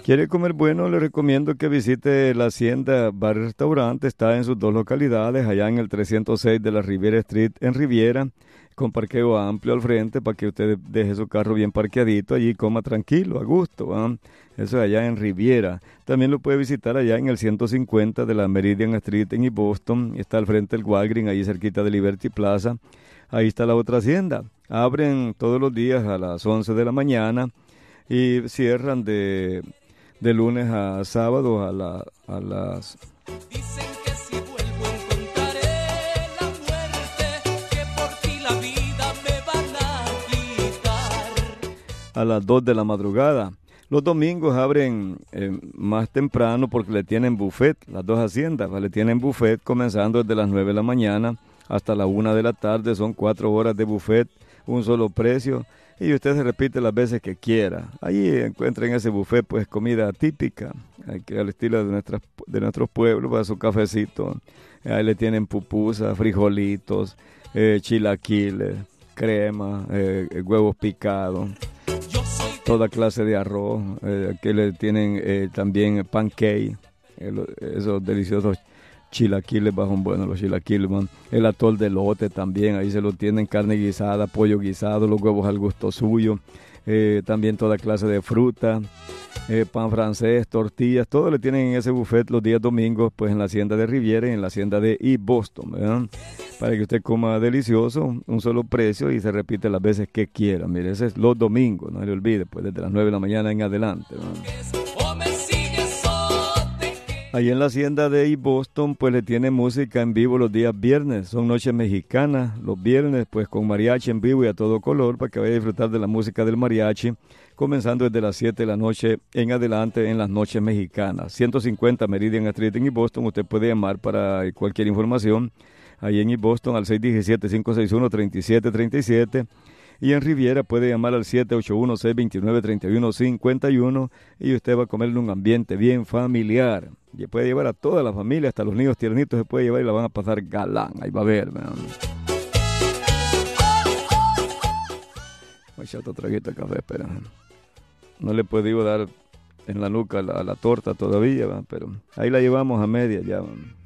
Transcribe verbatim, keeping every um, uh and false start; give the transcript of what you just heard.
¿Quiere comer bueno? Le recomiendo que visite la Hacienda Bar y Restaurante. Está en sus dos localidades, allá en el trescientos seis de la Riviera Street en Riviera, con parqueo amplio al frente para que usted deje su carro bien parqueadito allí y coma tranquilo, a gusto. ¿Va? Eso es allá en Riviera. También lo puede visitar allá en el ciento cincuenta de la Meridian Street en East Boston. Está al frente del Walgreens, ahí cerquita de Liberty Plaza. Ahí está la otra hacienda. Abren todos los días a las once de la mañana y cierran de de lunes a sábado a, la, a las Dicen que si vuelvo encontraré la muerte, que por ti la vida me van a quitar. a las dos de la madrugada. Los domingos abren eh, más temprano porque le tienen buffet, las dos haciendas, le tienen buffet comenzando desde las nueve de la mañana hasta la una de la tarde. Son cuatro horas de buffet, un solo precio. Y usted se repite las veces que quiera. Allí encuentra en ese buffet pues comida típica, que al estilo de, nuestras, de nuestros pueblos, para su cafecito. Ahí le tienen pupusas, frijolitos, eh, chilaquiles, crema, eh, huevos picados, toda clase de arroz. Eh, que le tienen eh, también pancake, eh, esos deliciosos chilaquiles bajo bueno, los chilaquiles, man. El atol de lote también, ahí se lo tienen, carne guisada, pollo guisado, los huevos al gusto suyo, eh, también toda clase de fruta, eh, pan francés, tortillas, todo le tienen en ese buffet los días domingos, pues en la hacienda de Riviera y en la hacienda de East Boston, ¿verdad? Para que usted coma delicioso, un solo precio y se repite las veces que quiera. Mire, ese es los domingos, no se le olvide, pues desde las nueve de la mañana en adelante, ¿verdad? Ahí en la hacienda de East Boston, pues le tiene música en vivo los días viernes. Son noches mexicanas, los viernes, pues con mariachi en vivo y a todo color, para que vaya a disfrutar de la música del mariachi, comenzando desde las siete de la noche en adelante en las noches mexicanas. ciento cincuenta Meridian Street en East Boston, usted puede llamar para cualquier información. Ahí en East Boston al seis uno siete, cinco seis uno, tres siete tres siete. Y en Riviera puede llamar al siete ocho uno, seis dos nueve, tres uno cinco uno y usted va a comer en un ambiente bien familiar. Y puede llevar a toda la familia, hasta los niños tiernitos se puede llevar y la van a pasar galán. Ahí va a ver, man. Voy a echar otro traguito de café, espera. No le he podido dar en la nuca a la, a la torta todavía, man, pero ahí la llevamos a media ya, man.